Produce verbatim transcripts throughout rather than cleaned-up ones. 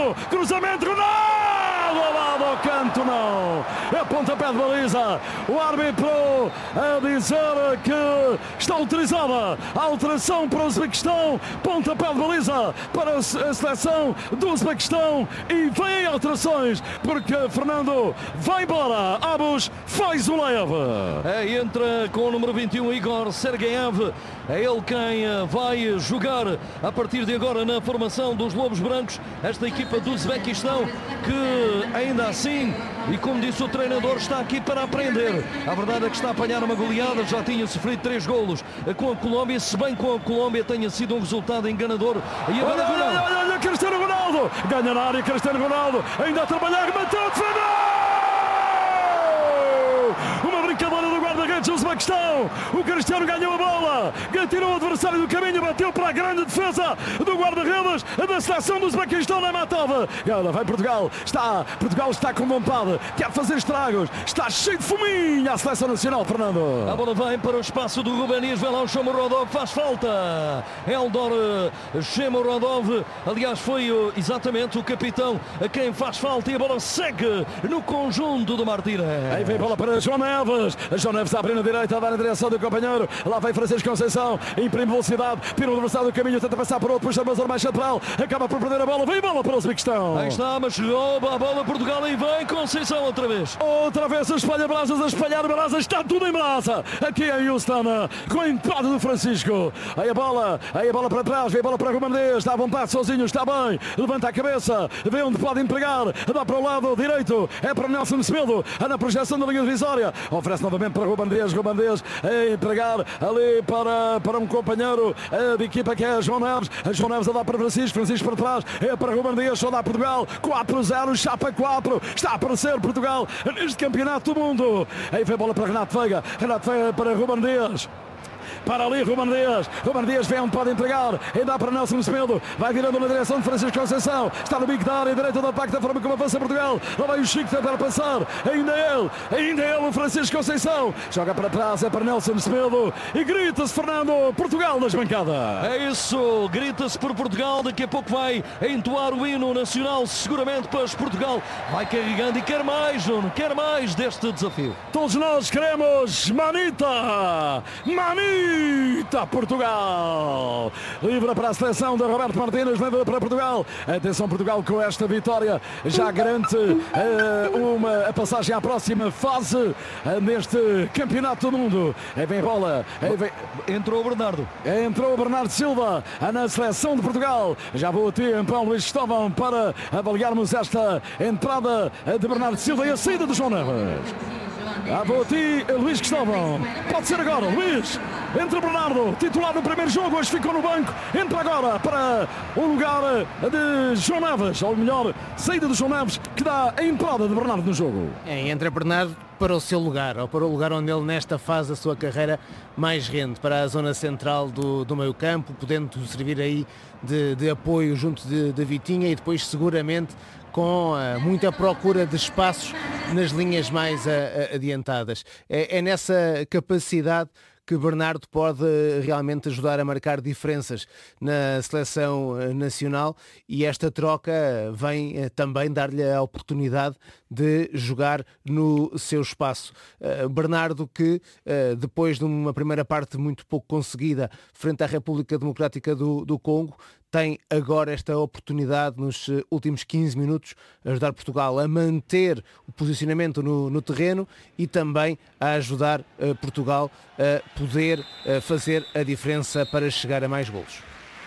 Fernando, cruzamento, Ronaldo, ao lado, ao canto, não. É pontapé de baliza. O árbitro a dizer que está autorizada a alteração para o Uzbequistão. Pontapé de baliza para a seleção do Uzbequistão. E vem alterações, porque Fernando vai embora. Abus faz o leve. É, entra com o número vinte e um, Igor Sergeev. É ele quem vai jogar a partir de agora na formação dos Lobos Brancos. Esta equipa do Uzbequistão que ainda assim, e como disse o treinador, está aqui para aprender. A verdade é que está a apanhar uma goleada, já tinha sofrido três golos com a Colômbia, se bem com a Colômbia tenha sido um resultado enganador. E agora olha, olha, olha, olha, Cristiano Ronaldo, ganha na área, Cristiano Ronaldo, ainda a trabalhar, bateu, defendeu! Uma brincadeira do guarda-redes do Uzbequistão. O Cristiano ganhou a bola, tirou o adversário do caminho, bateu para a grande defesa do guarda-redes da seleção do Uzbequistão, não é Matov. Ela vai Portugal, está, Portugal está com vontade, quer fazer estragos, está cheio de fominha a seleção nacional, Fernando. A bola vem para o espaço do Rubenis, vai lá o Shomurodov, faz falta. Eldor Shomurodov, aliás foi exatamente o capitão a quem faz falta, e a bola segue no conjunto do Martínez. Aí vem a bola para João Neves, João Neves abre na direita, vai na direção do companheiro, lá vai Francisco Conceição, imprime velocidade, tira o adversário do caminho, tenta passar por outro, puxa a mais central, acaba por perder a bola, vem a bola para o Uzbequistão. Aí está, mas rouba a bola Portugal e vem Conceição outra vez. Outra vez a espalha brasas, a espalhar brasas, está tudo em brasa. Aqui em Houston, com a entrada do Francisco. Aí a bola, aí a bola para trás, vem a bola para o Romandês, está à vontade sozinho, está bem, levanta a cabeça, vê onde pode entregar, dá para o lado direito, é para Nelson Semedo, na projeção da linha divisória, oferece novamente para o Romandês, Romandês a entregar ali para, para um companheiro de equipa que é João Neves, a João Neves a dar para Francisco, Francisco para trás, é para Ruben Dias, só dá Portugal, quatro a zero, chapa quatro, está a aparecer Portugal neste campeonato do mundo. Aí vem a bola para Renato Veiga, Renato Veiga para Ruben Dias. Para ali Ruben Dias, Ruben Dias vem onde pode entregar, e dá para Nelson Semedo, vai virando na direção de Francisco Conceição, está no bico da área direita do ataque, da forma como avança Portugal, lá vai o Chico tentar passar, ainda ele, ainda ele o Francisco Conceição, joga para trás, é para Nelson Semedo, e grita-se Fernando, Portugal nas bancadas. É isso, grita-se por Portugal, daqui a pouco vai entoar o hino nacional, seguramente para Portugal, vai carregando e quer mais, Nuno, quer mais deste desafio. Todos nós queremos Manita, Manita! Portugal, livre para a seleção de Roberto Martínez, livre para Portugal. Atenção Portugal, com esta vitória já garante uh, uma, a passagem à próxima fase uh, neste campeonato do mundo. Aí vem a bola, aí vem... entrou o Bernardo, entrou o Bernardo Silva na seleção de Portugal. Já vou a ti, então, Luís Cristóvão, para avaliarmos esta entrada de Bernardo Silva e a saída de João Neves. Já vou a ti, Luís Cristóvão. Pode ser agora, Luís. Entra Bernardo, titular no primeiro jogo, hoje ficou no banco. Entra agora para o lugar de João Neves, ou melhor, saída de João Neves, que dá a entrada de Bernardo no jogo. É, entra Bernardo para o seu lugar, ou para o lugar onde ele nesta fase da sua carreira mais rende, para a zona central do, do meio campo, podendo servir aí de, de apoio junto de, de Vitinha, e depois seguramente com uh, muita procura de espaços nas linhas mais uh, adiantadas. É, é nessa capacidade que Bernardo pode realmente ajudar a marcar diferenças na seleção nacional, e esta troca vem também dar-lhe a oportunidade de jogar no seu espaço. Bernardo que, depois de uma primeira parte muito pouco conseguida frente à República Democrática do, do Congo, tem agora esta oportunidade nos últimos quinze minutos a ajudar Portugal a manter o posicionamento no, no terreno, e também a ajudar uh, Portugal a poder uh, fazer a diferença para chegar a mais golos.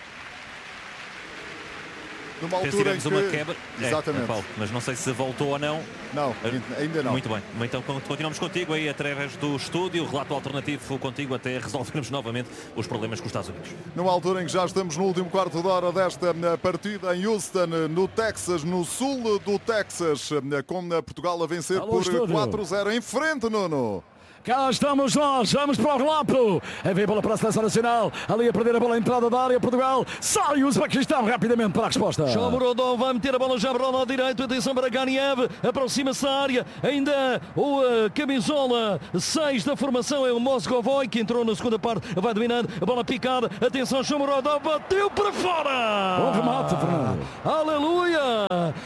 Numa altura em que... uma quebra. Exatamente. É, Paulo, mas não sei se voltou ou não. Não, ainda não. Muito bem. Então continuamos contigo aí através do estúdio, relato alternativo contigo até resolvermos novamente os problemas com os Estados Unidos. Numa altura em que já estamos no último quarto de hora desta partida em Houston, no Texas, no sul do Texas, com Portugal a vencer Alô, por estúdio. quatro a zero em frente, Nuno. Cá estamos nós, vamos para o relato. Aí vem a bola para a seleção nacional, ali a perder a bola, a entrada da área, Portugal, sai o Uzbequistão rapidamente para a resposta. Shomurodov vai meter a bola já para o lado direito, atenção para Ganiev, aproxima-se da área, ainda o uh, camisola seis da formação é o Moscovoy, que entrou na segunda parte, vai dominando, a bola picada, atenção Shomurodov, bateu para fora. Bom remate, Fernando. Aleluia,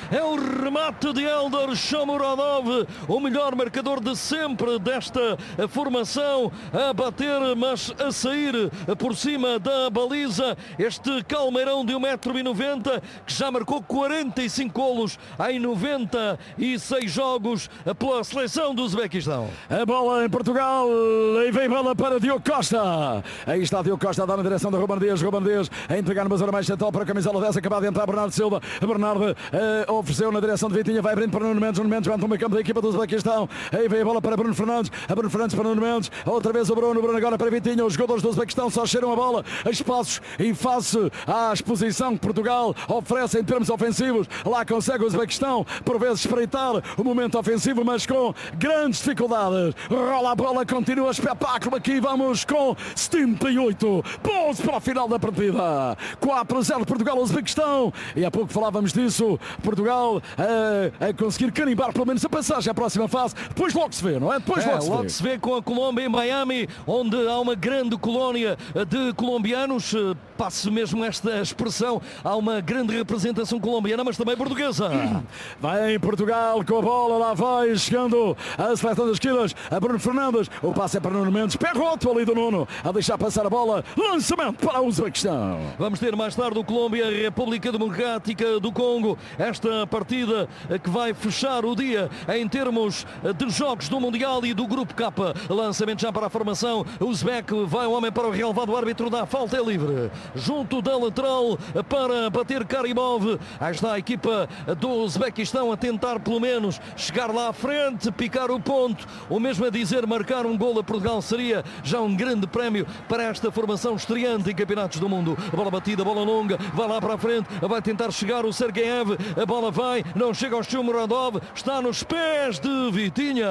remate de Eldar Shomurodov, o melhor marcador de sempre desta formação, a bater, mas a sair por cima da baliza. Este calmeirão de um metro e noventa, que já marcou quarenta e cinco golos em noventa e seis jogos pela seleção do Uzbequistão. A bola em Portugal, e vem bola para Diogo Costa. Aí está Diogo Costa a dar na direção da Ruben Dias. Ruben Dias a entregar numa zona mais central para a camisola dez, acabado de entrar Bernardo Silva. Bernardo uh, ofereceu na direção de Vitinha, vai abrindo para Nuno Mendes. Nuno Mendes vai no meio campo da equipa do Uzbequistão. Aí vem a bola para Bruno Fernandes. A Bruno Fernandes para Nuno Mendes. Outra vez o Bruno. Bruno agora para Vitinha. Os jogadores do Uzbequistão só cheiram a bola a espaços e face à exposição que Portugal oferece em termos ofensivos. Lá consegue o Uzbequistão por vezes espreitar o momento ofensivo, mas com grandes dificuldades. Rola a bola, continua o espetáculo aqui. Vamos com setenta e oito pontos para o final da partida. quatro a zero Portugal ao Uzbequistão. E há pouco falávamos disso. Portugal a, a conseguir carimbar pelo menos a passagem à próxima fase. Depois logo se vê, não é? Depois é, logo se vê. Logo se vê com a Colômbia em Miami, onde há uma grande colónia de colombianos. Passe mesmo esta expressão. Há uma grande representação colombiana, mas também portuguesa. Vai em Portugal com a bola. Lá vai chegando a seleção das esquinas. A Bruno Fernandes. O passe é para Nuno Mendes. Pé roto ali do Nuno. A deixar passar a bola. Lançamento para o Uzbequistão. Vamos ter mais tarde o Colômbia, República Democrática do Congo. Esta partida que vai fechar o dia em termos de jogos do Mundial e do Grupo K. Lançamento já para a formação. O Uzbek vai o homem para o relevado. O árbitro dá falta, é livre. Junto da lateral para bater Karimov. Aí está a equipa do Uzbequistão a tentar pelo menos chegar lá à frente, picar o ponto. O mesmo a dizer, marcar um gol a Portugal seria já um grande prémio para esta formação estreante em campeonatos do mundo. A bola batida, a bola longa, vai lá para a frente, vai tentar chegar o Sergeyev. A bola vai, não chega ao Shomurodov, está nos pés de Vitinha.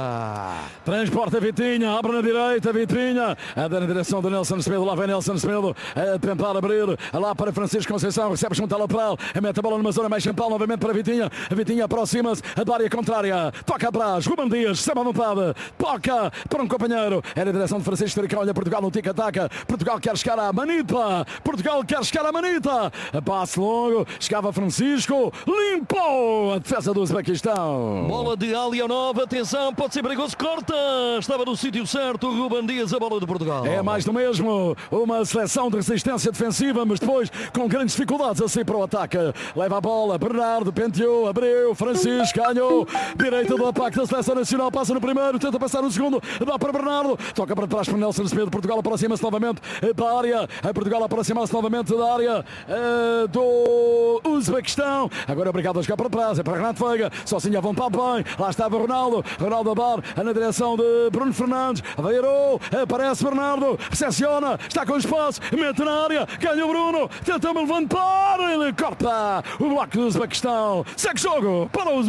Transporta Vitinha, abre na direita, Vitinha, a dar na direção do Nelson Semedo. Lá vem Nelson Semedo a tentar abrir, lá para Francisco Conceição, recebe junto à lateral, mete a bola numa zona mais central, novamente para Vitinha. A Vitinha aproxima-se da área contrária, toca atrás, Ruben Dias, sempre à vontade, toca para um companheiro, é na direção de Francisco Taricão. Olha Portugal no tic-ataca, Portugal quer chegar à manita, Portugal quer chegar à manita, a passe longo, chegava Francisco, limpou a defesa do Uzbequistão. Bola de Alianov, atenção, pode ser perigoso, corta, estava no sítio certo, Ruben Dias, a bola de Portugal. É mais do mesmo, uma seleção de resistência defensiva, mas depois com grandes dificuldades a sair para o ataque. Leva a bola, Bernardo, penteou, abriu, Francisco ganhou, direita do ataque da seleção nacional, passa no primeiro, tenta passar no segundo, dá para Bernardo, toca para trás para Nelson Semedo. Portugal aproxima-se novamente da área, a Portugal aproxima-se novamente da área uh, do Uzbequistão. Agora obrigado a jogar para trás, é para Renato Veiga, sozinho à vontade bem, lá estava Ronaldo, Ronaldo a bar na direção de Bruno Fernandes, virou, aparece Bernardo, recepciona, está com espaço, mete na área, ganha o Bruno, tenta-me levantar, ele corta o bloco do Uzbequistão, segue jogo para os, uh,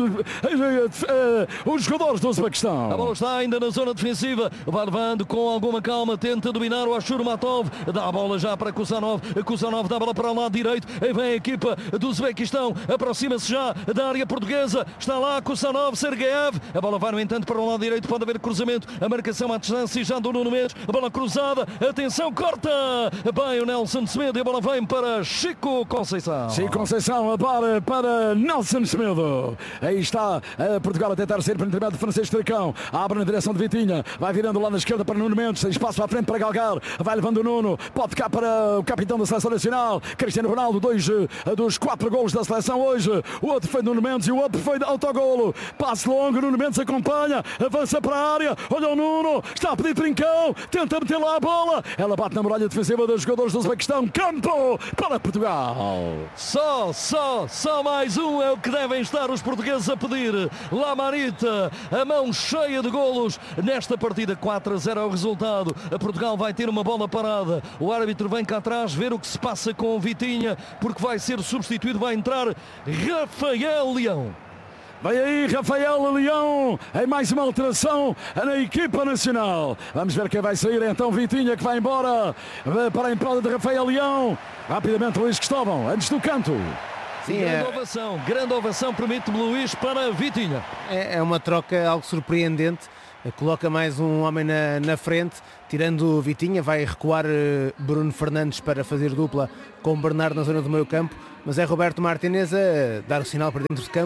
uh, os jogadores do Uzbequistão. A bola está ainda na zona defensiva, vai levando com alguma calma, tenta dominar o Ashurmatov, dá a bola já para Kusanov, Kusanov dá a bola para o lado direito, aí vem a equipa do Uzbequistão, aproxima-se já da área portuguesa, está lá Kusanov, Sergeyev, a bola vai no entanto para o lado direito, pode haver cruzamento, a marcação à distância já do Nuno Mendes, a bola cruzada, atenção, corta bem o Nelson Semedo e a bola vem para Chico Conceição. Chico Conceição a para, para Nelson Semedo, aí está a Portugal a tentar sair para o intermédio de Francisco Taricão, abre na direção de Vitinha, vai virando lá na esquerda para Nuno Mendes, tem espaço à frente para Galgar, vai levando o Nuno, pode ficar para o capitão da seleção nacional, Cristiano Ronaldo, dois dos quatro golos da seleção hoje, o outro foi de Nuno Mendes e o outro foi de autogolo, passe longo, Nuno Mendes acompanha, avança para a área, olha o Nuno, está a pedir trincão, tenta meter lá a bola, ela bate na muralha defensiva dos jogadores do Uzbequistão, campo para Portugal. Só, só, só mais um é o que devem estar os portugueses a pedir. La Marita, a mão cheia de golos nesta partida, quatro a zero é o resultado. A Portugal vai ter uma bola parada. O árbitro vem cá atrás ver o que se passa com o Vitinha, porque vai ser substituído, vai entrar Rafael Leão. Vem aí Rafael Leão em mais uma alteração na equipa nacional. Vamos ver quem vai sair então. Vitinha que vai embora para a entrada de Rafael Leão. Rapidamente Luís Cristóvão, antes do canto. Sim, grande é... ovação, grande ovação, permite-me Luís para Vitinha. É, é uma troca algo surpreendente. Coloca mais um homem na, na frente, tirando Vitinha, vai recuar uh, Bruno Fernandes para fazer dupla com Bernardo na zona do meio campo, mas é Roberto Martinez a dar o sinal para dentro de campo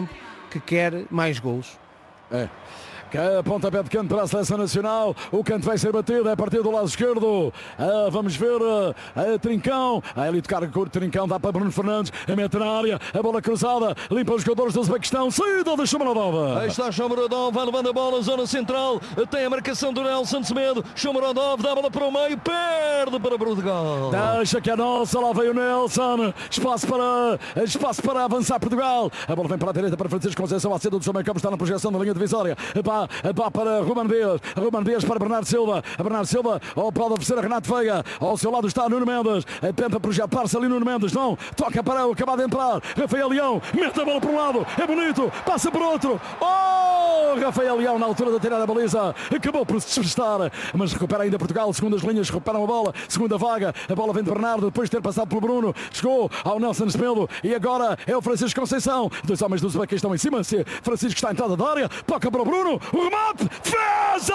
que quer mais golos. É. Pontapé de canto para a Seleção Nacional. O canto vai ser batido, é a partir do lado esquerdo. Ah, vamos ver a Trincão. A ele tocar o Trincão, dá para Bruno Fernandes. Mete na área, a bola cruzada. Limpa os jogadores do Uzbequistão. Saída de Shomurodov. Aí está Shomurodov, vai levando a bola, zona central. Tem a marcação do Nelson Semedo. Shomurodov dá a bola para o meio, perde para Portugal. Deixa que é nossa, lá veio o Nelson. Espaço para, espaço para avançar Portugal. A bola vem para a direita para Francisco Conceição. A cedo do seu meio campo, está na projeção da linha divisória. Pá, pá para Ruben Dias. Ruben Dias para Bernardo Silva. A Bernardo Silva, ou pode oferecer a Renato Veiga. Ao seu lado está Nuno Mendes. Tenta projetar-se ali Nuno Mendes. Não, toca para o acabado de entrar. Rafael Leão, mete a bola por um lado. É bonito, passa por outro. Oh, Rafael Leão na altura da tirada da baliza. Acabou por se despistar, mas recupera ainda Portugal. Segundas linhas, recuperam a bola. Segunda vaga, a bola vem de Bernardo. Depois de ter passado pelo Bruno, chegou ao Nelson Semedo. E agora é o Francisco Conceição. Dois homens do Uzbequistão estão em cima. Francisco está à entrada da área. Toca para o Bruno. O remate, defesa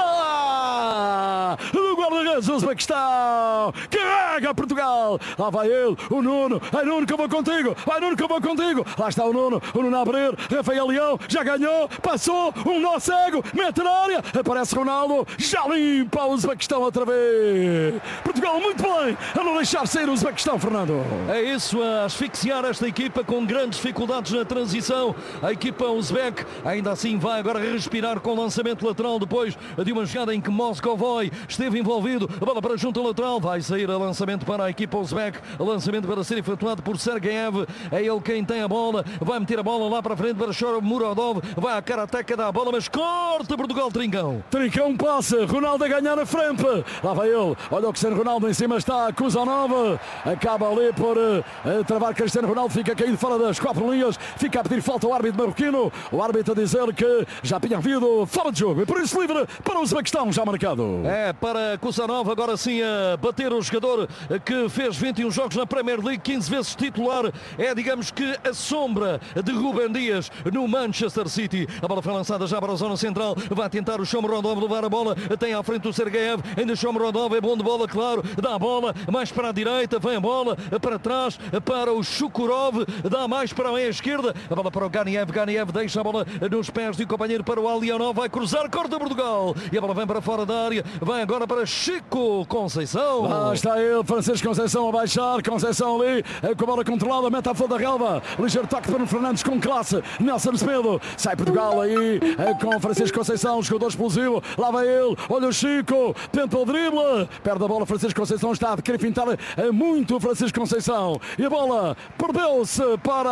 do guarda-redes do Uzbequistão, carrega Portugal, lá vai ele, o Nuno, ai Nuno que eu vou contigo, vai Nuno que eu vou contigo, lá está o Nuno, o Nuno a abrir, Rafael Leão, já ganhou, passou, um nó cego, mete na área, aparece Ronaldo, já limpa o Uzbequistão outra vez, Portugal muito bem, a não deixar sair o Uzbequistão, Fernando. É isso, a asfixiar esta equipa com grandes dificuldades na transição, a equipa uzbek ainda assim vai agora respirar com o lançamento lateral depois de uma jogada em que Moscovoi esteve envolvido, a bola para junto ao lateral, vai sair a lançamento para a equipa uzbek, lançamento para ser efetuado por Sergeyev, é ele quem tem a bola, vai meter a bola lá para frente para Shomurodov, vai à cara-teca da bola, mas corta Portugal, Trincão. Trincão passa, Ronaldo a ganhar na frente, lá vai ele, olha o Cristiano Ronaldo em cima está, Kuzanov, acaba ali por uh, travar Cristiano Ronaldo, fica caído fora das quatro linhas, fica a pedir falta ao árbitro marroquino, o árbitro a dizer que já tinha havido fora de jogo, e por isso livre para o Uzbequistão, já marcado. É, para Kuzanov agora sim a bater o jogador que fez vinte e um jogos na Premier League, quinze vezes titular, é digamos que a sombra de Ruben Dias no Manchester City. A bola foi lançada já para a zona central, vai tentar o Shomurodov levar a bola, tem à frente o Sergeyev, ainda Shomurodov é bom de bola, claro, dá a bola mais para a direita, vem a bola para trás para o Shukurov, dá mais para a meia esquerda, a bola para o Ganiev, Ganiev deixa a bola nos pés do companheiro para o Alianov, vai cruzar, corta Portugal e a bola vem para fora da área, vai agora para Chico Conceição. Lá está ele, Francisco Conceição a baixar, Conceição ali, com a bola controlada, mete à flor da relva, ligeiro toque para o Fernandes com classe, Nelson Semedo, sai Portugal aí, com Francisco Conceição, jogador explosivo, lá vai ele, olha o Chico, tenta o drible, perde a bola, Francisco Conceição está a querer fintar muito Francisco Conceição, e a bola perdeu-se para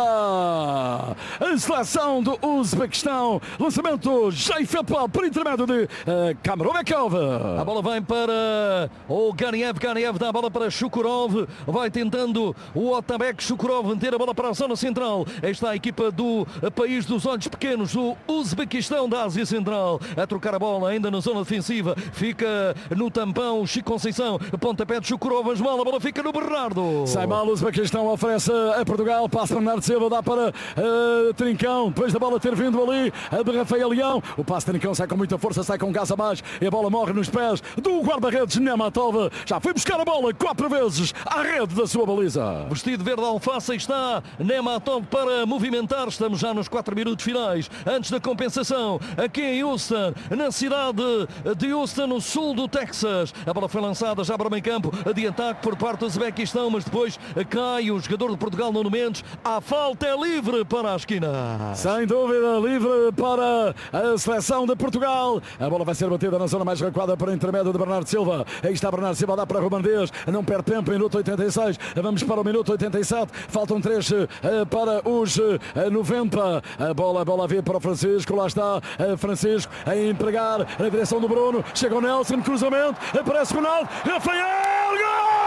a seleção do Uzbequistão, lançamento já efetuado por intermédio de uh, Kamerovekov. A bola vem para o Ganiev, Ganiev dá a bola para Shukurov, vai tentando o Otabek, Shukurov meter a bola para a zona central, esta é a equipa do país dos olhos pequenos, o Uzbequistão da Ásia Central, a trocar a bola ainda na zona defensiva, fica no tampão Chico Conceição, pontapé de Shukurov, mas mal, a bola fica no Bernardo. Sai mal, o Uzbequistão oferece a Portugal, passa para Bernardo Silva, dá para uh, Trincão, depois da bola ter vindo ali, a de Rafael Leão, o passe de Trincão sai com muita força, sai com gás abaixo, e a bola morre nos pés do guarda-redes Nematov, já foi buscar a bola quatro vezes à rede da sua baliza. Vestido verde alface está Nematov para movimentar, estamos já nos quatro minutos finais, antes da compensação, aqui em Houston, na cidade de Houston, no sul do Texas, a bola foi lançada já para o meio campo, de ataque por parte do Uzbequistão, mas depois cai o jogador de Portugal, Nuno Mendes, a falta é livre para a esquina. Sem dúvida, livre para a seleção de Portugal, a bola vai ser batida na zona mais recuada por intermédio de Bernardo Silva, aí está Bernardo Silva, dá para Ruben Dias, não perde tempo, minuto oitenta e seis, vamos para o minuto oitenta e sete, faltam três uh, para os uh, noventa, a bola, a bola vem para o Francisco, lá está uh, Francisco a empregar na direção do Bruno, chega o Nelson, cruzamento, aparece o Ronaldo, Rafael, gol!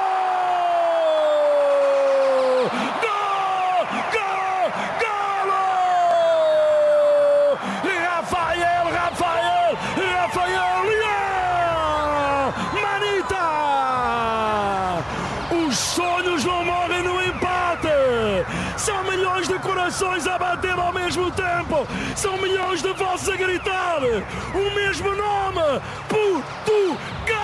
São milhões de corações a bater ao mesmo tempo. São milhões de vozes a gritar o mesmo nome. Portugal!